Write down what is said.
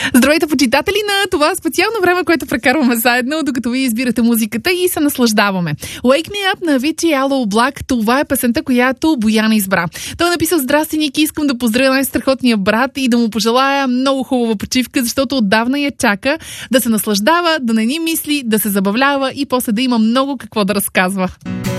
Здравейте, почитатели на това специално време, което прекарваме заедно, докато ви избирате музиката и се наслаждаваме. Wake Me Up на Avicii Aloe Black, това е песента, която Боян избра. Той е написал: здрасти, Ники, искам да поздравя най-страхотния брат и да му пожелая много хубава почивка, защото отдавна я чака да се наслаждава, да не ни мисли, да се забавлява и после да има много какво да разказва.